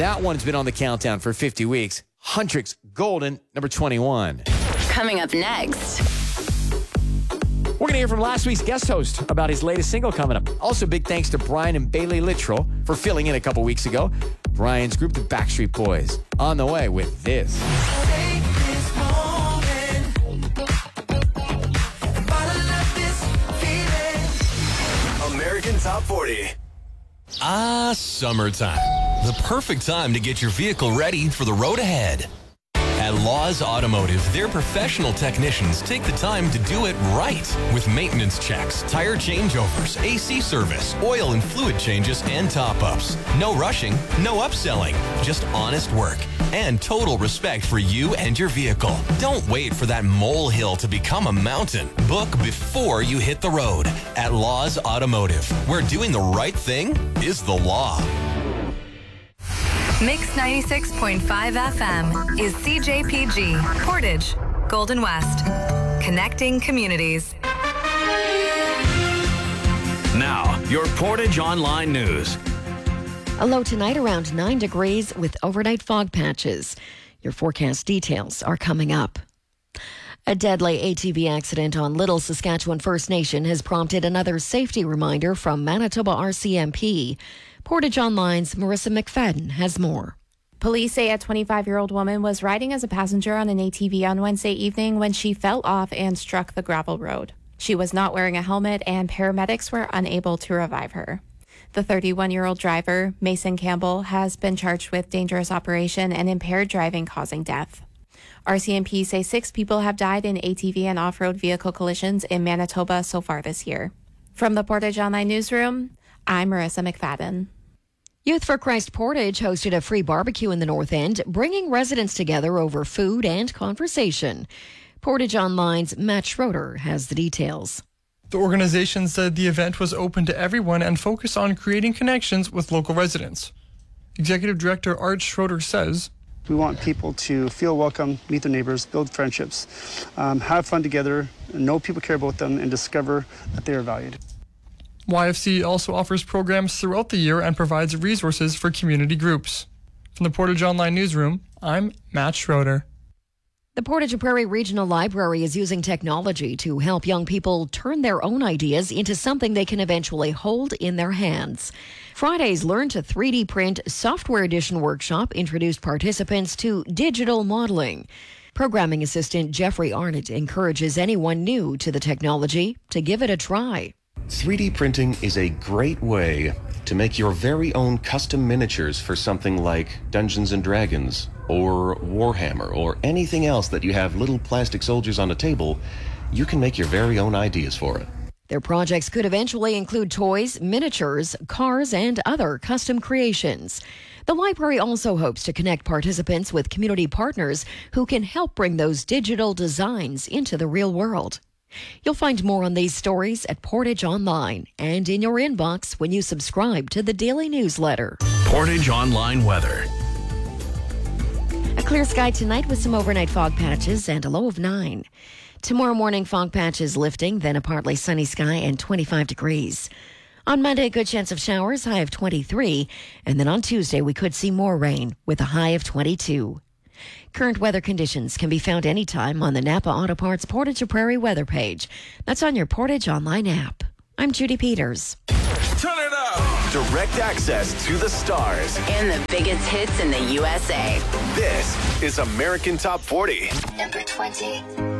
That one's been on the countdown for 50 weeks. Huntrix Golden, number 21. Coming up next. We're going to hear from last week's guest host about his latest single coming up. Also, big thanks to Brian and Bailey Littrell for filling in a couple weeks ago. Brian's group, the Backstreet Boys, on the way with this. American Top 40. Summertime. The perfect time to get your vehicle ready for the road ahead. At Laws Automotive, their professional technicians take the time to do it right with maintenance checks, tire changeovers, AC service, oil and fluid changes, and top-ups. No rushing, no upselling, just honest work and total respect for you and your vehicle. Don't wait for that molehill to become a mountain. Book before you hit the road at Laws Automotive, where doing the right thing is the law. Mix 96.5 FM is CJPG, Portage, Golden West, connecting communities. Now, your Portage Online News. A low tonight around 9 degrees with overnight fog patches. Your forecast details are coming up. A deadly ATV accident on Little Saskatchewan First Nation has prompted another safety reminder from Manitoba RCMP. Portage Online's Marissa McFadden has more. Police say a 25-year-old woman was riding as a passenger on an ATV on Wednesday evening when she fell off and struck the gravel road. She was not wearing a helmet and paramedics were unable to revive her. The 31-year-old driver, Mason Campbell, has been charged with dangerous operation and impaired driving causing death. RCMP say 6 people have died in ATV and off-road vehicle collisions in Manitoba so far this year. From the Portage Online Newsroom, I'm Marissa McFadden. Youth for Christ Portage hosted a free barbecue in the North End, bringing residents together over food and conversation. Portage Online's Matt Schroeder has the details. The organization said the event was open to everyone and focused on creating connections with local residents. Executive Director Art Schroeder says, "We want people to feel welcome, meet their neighbors, build friendships, have fun together, know people care about them, and discover that they are valued." YFC also offers programs throughout the year and provides resources for community groups. From the Portage Online Newsroom, I'm Matt Schroeder. The Portage Prairie Regional Library is using technology to help young people turn their own ideas into something they can eventually hold in their hands. Friday's Learn to 3D Print Software Edition workshop introduced participants to digital modeling. Programming assistant Jeffrey Arnott encourages anyone new to the technology to give it a try. 3D printing is a great way to make your very own custom miniatures for something like Dungeons and Dragons or Warhammer or anything else that you have little plastic soldiers on a table. You can make your very own ideas for it. Their projects could eventually include toys, miniatures, cars, and other custom creations. The library also hopes to connect participants with community partners who can help bring those digital designs into the real world. You'll find more on these stories at Portage Online and in your inbox when you subscribe to the daily newsletter. Portage Online weather. A clear sky tonight with some overnight fog patches and a low of 9. Tomorrow morning, fog patches lifting, then a partly sunny sky and 25 degrees. On Monday, a good chance of showers, high of 23. And then on Tuesday, we could see more rain with a high of 22. Current weather conditions can be found anytime on the Napa Auto Parts Portage Prairie weather page. That's on your Portage Online app. I'm Judy Peters. Turn it up! Direct access to the stars. And the biggest hits in the USA. This is American Top 40. Number 20.